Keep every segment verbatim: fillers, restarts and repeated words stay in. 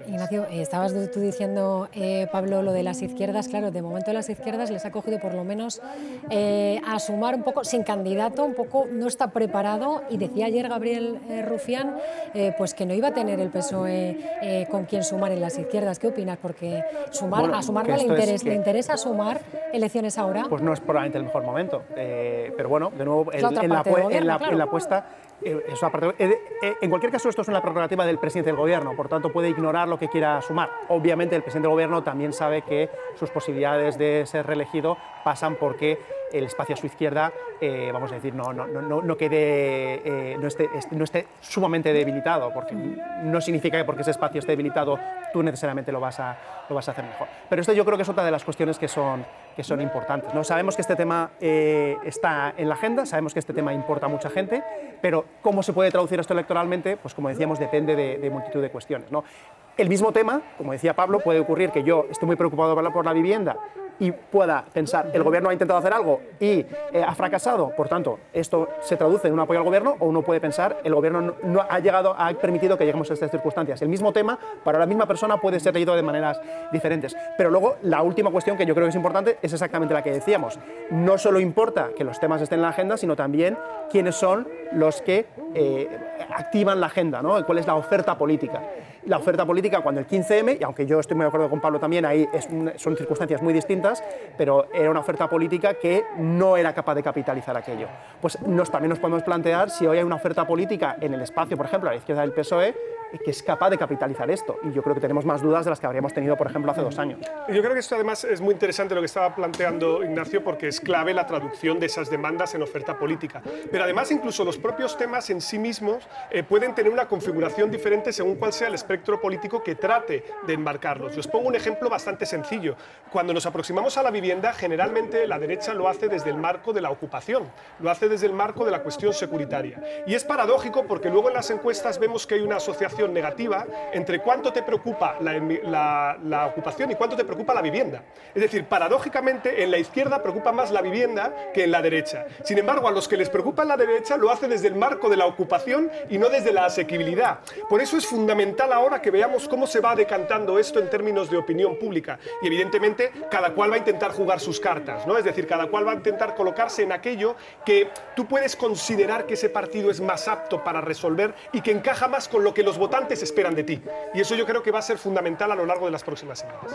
Ignacio, eh, estabas tú diciendo, eh, Pablo, lo de las izquierdas. Claro, de momento las izquierdas les ha cogido por lo menos eh, a sumar un poco, sin candidato, un poco no está preparado, y decía ayer Gabriel eh, Rufián eh, pues que no iba a tener el P S O E eh, con quien sumar en las izquierdas. ¿Qué opinas? Porque sumar, bueno, a sumar no le interesa, que, ¿le interesa sumar elecciones ahora? Pues no es probablemente el mejor momento, eh, pero bueno, de nuevo, el, en, la, gobierno, en, la, claro. en la apuesta... Eso aparte, en cualquier caso, esto es una prerrogativa del presidente del gobierno, por tanto puede ignorar lo que quiera sumar. Obviamente el presidente del gobierno también sabe que sus posibilidades de ser reelegido pasan porque el espacio a su izquierda, eh, vamos a decir, no, no, no, no quede, eh, no, esté, no esté sumamente debilitado, porque no significa que porque ese espacio esté debilitado tú necesariamente lo vas a, lo vas a hacer mejor. Pero esto yo creo que es otra de las cuestiones que son, que son importantes, ¿no? Sabemos que este tema eh, está en la agenda, sabemos que este tema importa a mucha gente, pero cómo se puede traducir esto electoralmente, pues como decíamos, depende de, de multitud de cuestiones, ¿no? El mismo tema, como decía Pablo, puede ocurrir que yo esté muy preocupado por la vivienda y pueda pensar, el gobierno ha intentado hacer algo y eh, ha fracasado, por tanto, esto se traduce en un apoyo al gobierno, o uno puede pensar, el gobierno no, no ha llegado, ha permitido que lleguemos a estas circunstancias. El mismo tema, para la misma persona, puede ser leído de maneras diferentes. Pero luego, la última cuestión que yo creo que es importante es exactamente la que decíamos. No solo importa que los temas estén en la agenda, sino también quiénes son los que eh, activan la agenda, ¿no? ¿Cuál es la oferta política? La oferta política cuando el quince eme, y aunque yo estoy muy de acuerdo con Pablo también, ahí es un, son circunstancias muy distintas, pero era una oferta política que no era capaz de capitalizar aquello. Pues nos, también nos podemos plantear si hoy hay una oferta política en el espacio, por ejemplo, a la izquierda del P S O E, que es capaz de capitalizar esto. Y yo creo que tenemos más dudas de las que habríamos tenido, por ejemplo, hace dos años. Yo creo que esto además es muy interesante lo que estaba planteando Ignacio, porque es clave la traducción de esas demandas en oferta política. Pero además incluso los propios temas en sí mismos eh, pueden tener una configuración diferente según cuál sea el espectro político que trate de enmarcarlos. Yo os pongo un ejemplo bastante sencillo. Cuando nos aproximamos a la vivienda, generalmente la derecha lo hace desde el marco de la ocupación, lo hace desde el marco de la cuestión securitaria. Y es paradójico porque luego en las encuestas vemos que hay una asociación negativa entre cuánto te preocupa la, la, la ocupación y cuánto te preocupa la vivienda. Es decir, paradójicamente en la izquierda preocupa más la vivienda que en la derecha. Sin embargo, a los que les preocupa la derecha lo hace desde el marco de la ocupación y no desde la asequibilidad. Por eso es fundamental ahora que veamos cómo se va decantando esto en términos de opinión pública. Y evidentemente cada cual va a intentar jugar sus cartas, ¿no? Es decir, cada cual va a intentar colocarse en aquello que tú puedes considerar que ese partido es más apto para resolver y que encaja más con lo que los votantes esperan de ti. Y eso yo creo que va a ser fundamental a lo largo de las próximas semanas.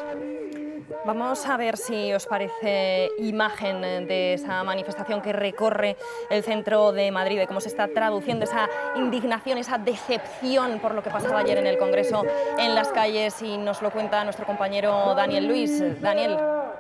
Vamos a ver si os parece imagen de esa manifestación que recorre el centro de Madrid, de cómo se está traduciendo esa indignación, esa decepción por lo que pasaba ayer en el Congreso en las calles, y nos lo cuenta nuestro compañero Daniel Luis. Daniel.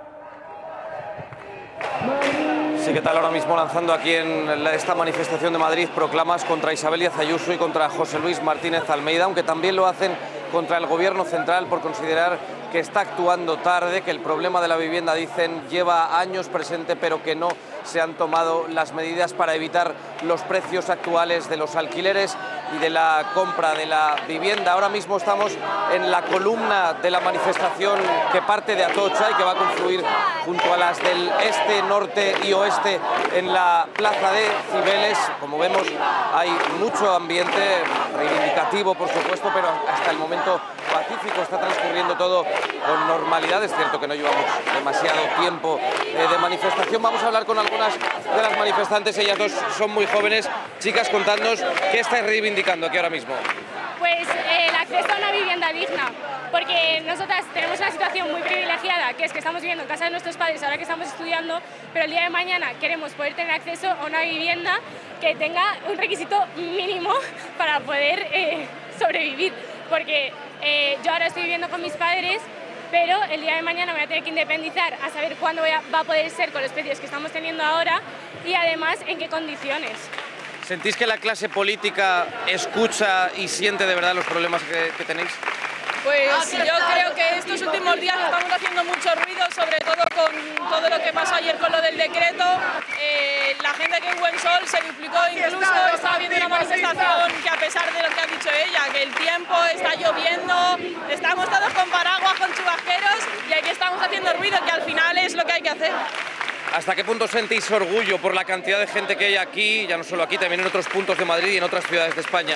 Sí, ¿qué tal? Ahora mismo lanzando aquí en esta manifestación de Madrid proclamas contra Isabel Díaz Ayuso y contra José Luis Martínez Almeida, aunque también lo hacen contra el Gobierno central por considerar que está actuando tarde, que el problema de la vivienda, dicen, lleva años presente, pero que no se han tomado las medidas para evitar los precios actuales de los alquileres y de la compra de la vivienda. Ahora mismo estamos en la columna de la manifestación que parte de Atocha y que va a confluir junto a las del este, norte y oeste en la plaza de Cibeles. Como vemos, hay mucho ambiente reivindicativo, por supuesto, pero hasta el momento pacífico, está transcurriendo todo con normalidad. Es cierto que no llevamos demasiado tiempo eh, de manifestación. Vamos a hablar con algunas de las manifestantes, ellas dos son muy jóvenes. Chicas, contadnos qué estáis reivindicando aquí ahora mismo. Pues eh, el acceso a una vivienda digna, porque nosotras tenemos una situación muy privilegiada, que es que estamos viviendo en casa de nuestros padres ahora que estamos estudiando, pero el día de mañana queremos poder tener acceso a una vivienda que tenga un requisito mínimo para poder eh, sobrevivir, porque eh, yo ahora estoy viviendo con mis padres, pero el día de mañana me voy a tener que independizar, a saber cuándo voy a, va a poder ser con los precios que estamos teniendo ahora y además en qué condiciones. ¿Sentís que la clase política escucha y siente de verdad los problemas que, que tenéis? Pues yo creo que estos últimos días estamos haciendo mucho ruido, sobre todo con todo lo que pasó ayer con lo del decreto. Eh, la gente que en Buensol se duplicó, incluso estaba viendo una manifestación que, a pesar de lo que ha dicho ella, que el tiempo está lloviendo, estamos todos con paraguas, con chubasqueros, y aquí estamos haciendo ruido, que al final es lo que hay que hacer. ¿Hasta qué punto sentís orgullo por la cantidad de gente que hay aquí, ya no solo aquí, también en otros puntos de Madrid y en otras ciudades de España?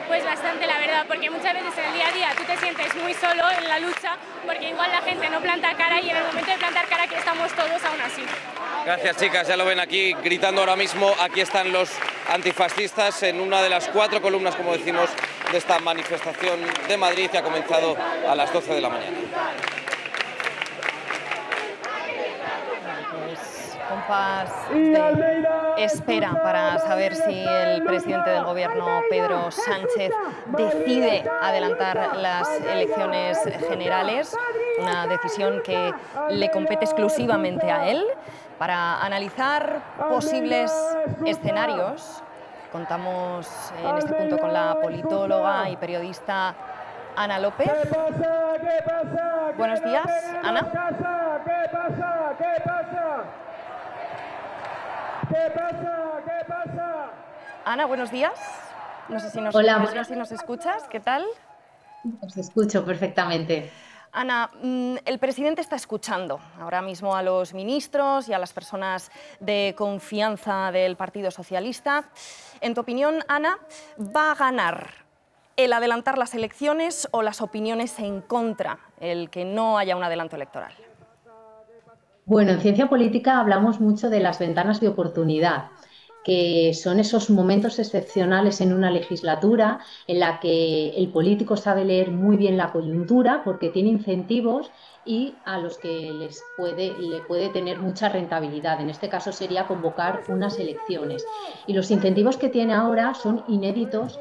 pues bastante, la verdad, porque muchas veces en el día a día tú te sientes muy solo en la lucha, porque igual la gente no planta cara y en el momento de plantar cara aquí estamos todos aún así. Gracias, chicas, ya lo ven aquí gritando ahora mismo. Aquí están los antifascistas en una de las cuatro columnas, como decimos, de esta manifestación de Madrid, que ha comenzado a las doce de la mañana. Compás de espera para saber si el presidente del Gobierno, Pedro Sánchez, decide adelantar las elecciones generales, una decisión que le compete exclusivamente a él. Para analizar posibles escenarios, contamos en este punto con la politóloga y periodista Ana López. Buenos días, Ana. ¿Qué pasa? ¿Qué pasa? ¿Qué pasa? ¿Qué pasa? ¿Qué pasa? Ana, buenos días. No sé si nos, Hola, no sé si nos escuchas. ¿Qué tal? Os escucho perfectamente. Ana, el presidente está escuchando ahora mismo a los ministros y a las personas de confianza del Partido Socialista. En tu opinión, Ana, ¿va a ganar el adelantar las elecciones o las opiniones en contra, el que no haya un adelanto electoral? Bueno, en ciencia política hablamos mucho de las ventanas de oportunidad, que son esos momentos excepcionales en una legislatura en la que el político sabe leer muy bien la coyuntura porque tiene incentivos y a los que les puede, le puede tener mucha rentabilidad. En este caso sería convocar unas elecciones. Y los incentivos que tiene ahora son inéditos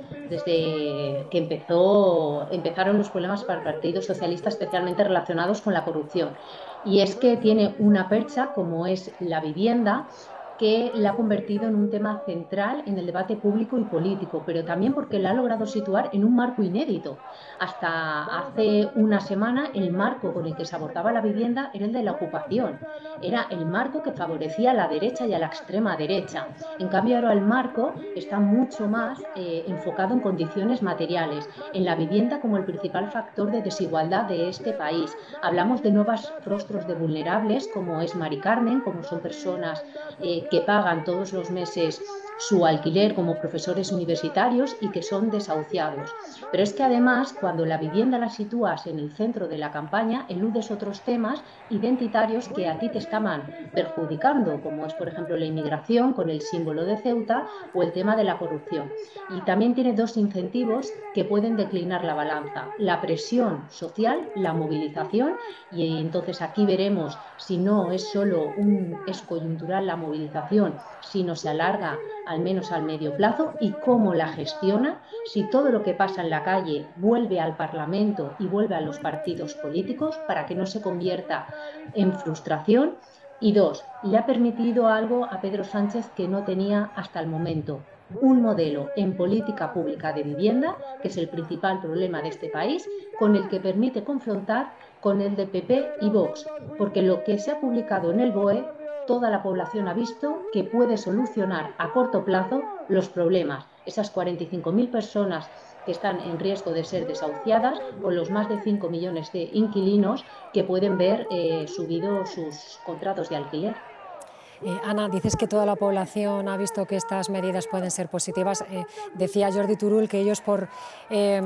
desde que empezó, empezaron los problemas para el Partido Socialista, especialmente relacionados con la corrupción. Y es que tiene una percha como es la vivienda, que la ha convertido en un tema central en el debate público y político, pero también porque la ha logrado situar en un marco inédito. Hasta hace una semana el marco con el que se abordaba la vivienda era el de la ocupación, era el marco que favorecía a la derecha y a la extrema derecha. En cambio ahora el marco está mucho más eh, enfocado en condiciones materiales, en la vivienda como el principal factor de desigualdad de este país. Hablamos de nuevos rostros de vulnerables como es Mari Carmen, como son personas eh, que pagan todos los meses su alquiler como profesores universitarios y que son desahuciados. Pero es que además, cuando la vivienda la sitúas en el centro de la campaña, eludes otros temas identitarios que a ti te estaban perjudicando, como es, por ejemplo, la inmigración con el símbolo de Ceuta o el tema de la corrupción. Y también tiene dos incentivos que pueden declinar la balanza: la presión social, la movilización, y entonces aquí veremos si no es solo un, es coyuntural la movilización, sino se alarga al menos al medio plazo, y cómo la gestiona, si todo lo que pasa en la calle vuelve al Parlamento y vuelve a los partidos políticos para que no se convierta en frustración. Y dos, le ha permitido algo a Pedro Sánchez que no tenía hasta el momento: un modelo en política pública de vivienda, que es el principal problema de este país, con el que permite confrontar con el de P P y Vox, porque lo que se ha publicado en el B O E, toda la población ha visto que puede solucionar a corto plazo los problemas. Esas cuarenta y cinco mil personas que están en riesgo de ser desahuciadas, o los más de cinco millones de inquilinos que pueden ver eh, subidos sus contratos de alquiler. Eh, Ana, dices que toda la población ha visto que estas medidas pueden ser positivas. Eh, decía Jordi Turull que ellos, por eh,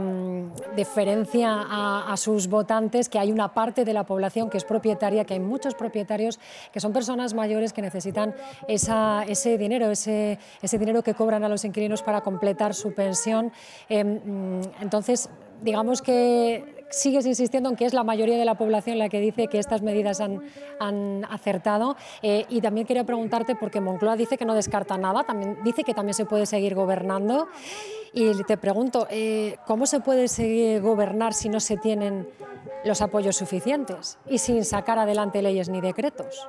deferencia a, a sus votantes, que hay una parte de la población que es propietaria, que hay muchos propietarios que son personas mayores que necesitan esa, ese dinero, ese, ese dinero que cobran a los inquilinos para completar su pensión. Eh, entonces, digamos que sigues insistiendo en que es la mayoría de la población la que dice que estas medidas han, han acertado. Eh, y también quería preguntarte, porque Moncloa dice que no descarta nada, también dice que también se puede seguir gobernando. Y te pregunto, eh, ¿cómo se puede seguir gobernar si no se tienen los apoyos suficientes y sin sacar adelante leyes ni decretos?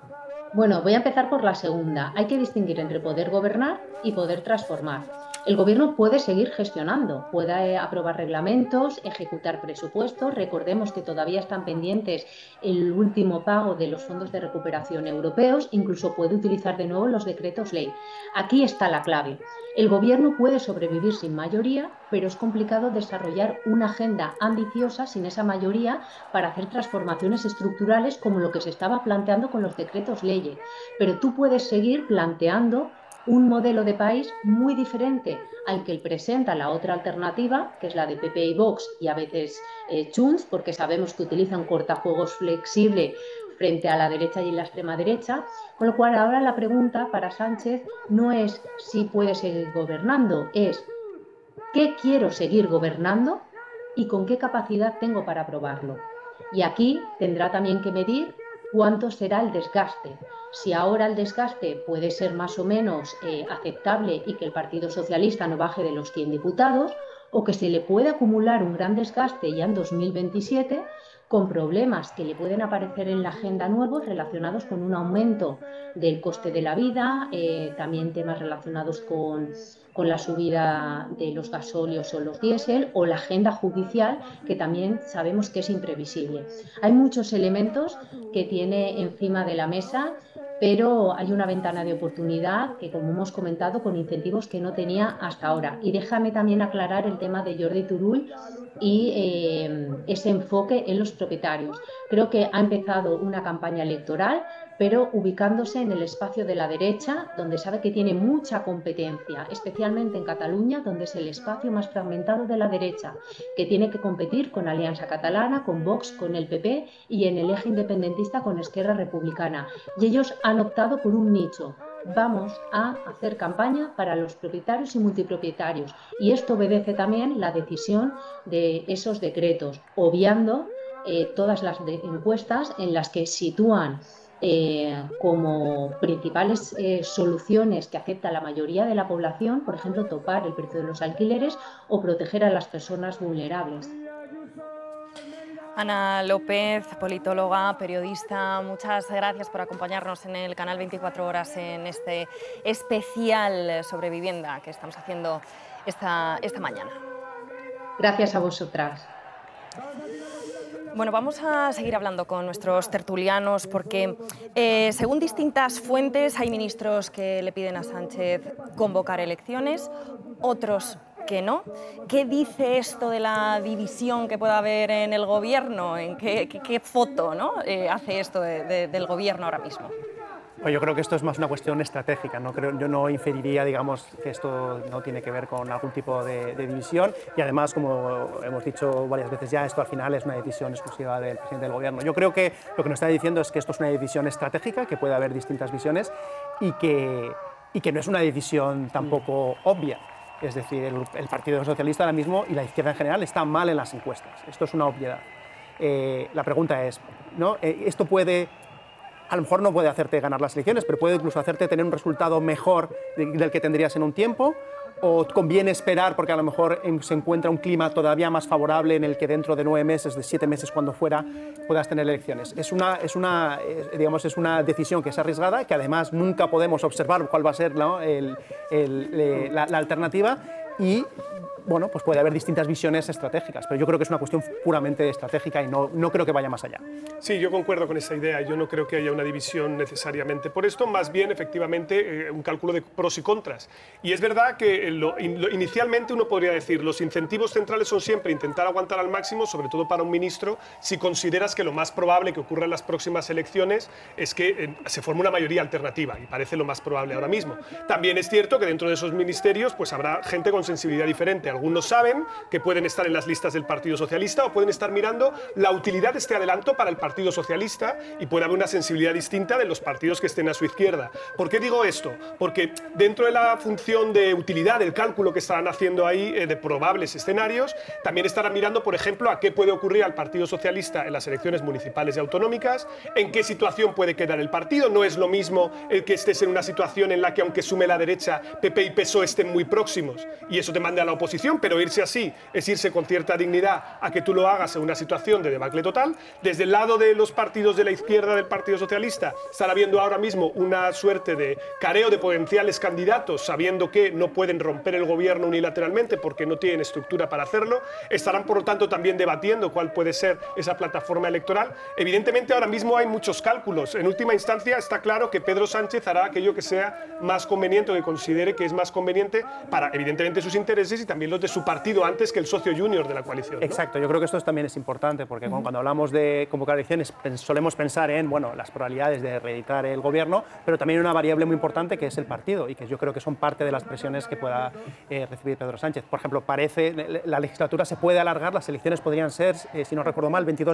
Bueno, voy a empezar por la segunda. Hay que distinguir entre poder gobernar y poder transformar. El Gobierno puede seguir gestionando, puede aprobar reglamentos, ejecutar presupuestos. Recordemos que todavía están pendientes el último pago de los fondos de recuperación europeos, incluso puede utilizar de nuevo los decretos ley. Aquí está la clave. El Gobierno puede sobrevivir sin mayoría, pero es complicado desarrollar una agenda ambiciosa sin esa mayoría para hacer transformaciones estructurales como lo que se estaba planteando con los decretos ley. Pero tú puedes seguir planteando un modelo de país muy diferente al que presenta la otra alternativa, que es la de P P y Vox y a veces eh, Junts, porque sabemos que utilizan cortafuegos flexible frente a la derecha y la extrema derecha, con lo cual ahora la pregunta para Sánchez no es si puede seguir gobernando, es ¿qué quiero seguir gobernando y con qué capacidad tengo para aprobarlo? Y aquí tendrá también que medir cuánto será el desgaste. Si ahora el desgaste puede ser más o menos eh, aceptable y que el Partido Socialista no baje de los cien diputados, o que se le puede acumular un gran desgaste ya en dos mil veintisiete con problemas que le pueden aparecer en la agenda nuevos relacionados con un aumento del coste de la vida, eh, también temas relacionados con, con la subida de los gasóleos o los diésel, o la agenda judicial, que también sabemos que es imprevisible. Hay muchos elementos que tiene encima de la mesa, pero hay una ventana de oportunidad que, como hemos comentado, con incentivos que no tenía hasta ahora. Y déjame también aclarar el tema de Jordi Turull y eh, ese enfoque en los propietarios. Creo que ha empezado una campaña electoral, pero ubicándose en el espacio de la derecha, donde sabe que tiene mucha competencia, especialmente en Cataluña, donde es el espacio más fragmentado de la derecha, que tiene que competir con Alianza Catalana, con Vox, con el P P y en el eje independentista con Esquerra Republicana. Y ellos han optado por un nicho. Vamos a hacer campaña para los propietarios y multipropietarios. Y esto obedece también la decisión de esos decretos, obviando eh, todas las de encuestas en las que sitúan Eh, como principales eh, soluciones que acepta la mayoría de la población, por ejemplo, topar el precio de los alquileres o proteger a las personas vulnerables. Ana López, politóloga, periodista, muchas gracias por acompañarnos en el canal veinticuatro horas en este especial sobre vivienda que estamos haciendo esta, esta mañana. Gracias a vosotras. Bueno, vamos a seguir hablando con nuestros tertulianos porque, eh, según distintas fuentes, hay ministros que le piden a Sánchez convocar elecciones, otros que no. ¿Qué dice esto de la división que pueda haber en el Gobierno? ¿En qué, qué, qué foto, ¿no? eh, hace esto de, de, del Gobierno ahora mismo? Pues yo creo que esto es más una cuestión estratégica. No creo, yo no inferiría, digamos, que esto no tiene que ver con algún tipo de, de división, y además, como hemos dicho varias veces ya, esto al final es una decisión exclusiva del presidente del Gobierno. Yo creo que lo que nos está diciendo es que esto es una decisión estratégica, que puede haber distintas visiones y que, y que no es una decisión tampoco obvia. Es decir, el, el Partido Socialista ahora mismo y la izquierda en general están mal en las encuestas. Esto es una obviedad. Eh, la pregunta es, ¿no? Eh, esto puede... A lo mejor no puede hacerte ganar las elecciones, pero puede incluso hacerte tener un resultado mejor del que tendrías en un tiempo, o conviene esperar porque a lo mejor se encuentra un clima todavía más favorable en el que dentro de nueve meses, de siete meses cuando fuera, puedas tener elecciones. Es una, es una, digamos, es una decisión que es arriesgada, que además nunca podemos observar cuál va a ser, ¿no? el, el, la, la alternativa, y bueno, pues puede haber distintas visiones estratégicas, pero yo creo que es una cuestión puramente estratégica y no, no creo que vaya más allá. Sí, yo concuerdo con esa idea. Yo no creo que haya una división necesariamente por esto, más bien, efectivamente, eh, un cálculo de pros y contras. Y es verdad que lo, in, lo, inicialmente uno podría decir, los incentivos centrales son siempre intentar aguantar al máximo, sobre todo para un ministro, si consideras que lo más probable que ocurra en las próximas elecciones es que eh, se forme una mayoría alternativa, y parece lo más probable ahora mismo. También es cierto que dentro de esos ministerios pues habrá gente con sensibilidad diferente. Algunos saben que pueden estar en las listas del Partido Socialista o pueden estar mirando la utilidad de este adelanto para el Partido Socialista, y puede haber una sensibilidad distinta de los partidos que estén a su izquierda. ¿Por qué digo esto? Porque dentro de la función de utilidad, del cálculo que estarán haciendo ahí eh, de probables escenarios, también estarán mirando, por ejemplo, a qué puede ocurrir al Partido Socialista en las elecciones municipales y autonómicas, en qué situación puede quedar el partido. No es lo mismo el que estés en una situación en la que, aunque sume la derecha, P P y P S O E estén muy próximos y eso te mande a la oposición, pero irse así es irse con cierta dignidad a que tú lo hagas en una situación de debacle total. Desde el lado de los partidos de la izquierda del Partido Socialista estará habiendo ahora mismo una suerte de careo de potenciales candidatos, sabiendo que no pueden romper el gobierno unilateralmente porque no tienen estructura para hacerlo. Estarán, por lo tanto, también debatiendo cuál puede ser esa plataforma electoral. Evidentemente, ahora mismo hay muchos cálculos. En última instancia, está claro que Pedro Sánchez hará aquello que sea más conveniente o que considere que es más conveniente para, evidentemente, sus intereses y también los miembros de su partido antes que el socio junior de la coalición, ¿no? Exacto, yo creo que esto también es importante, porque uh-huh. cuando hablamos de convocar elecciones solemos pensar en bueno, las probabilidades de reeditar el gobierno, pero también una variable muy importante que es el partido, y que yo creo que son parte de las presiones que pueda eh, recibir Pedro Sánchez. Por ejemplo, parece, la legislatura se puede alargar, las elecciones podrían ser, eh, si no recuerdo mal, veintidós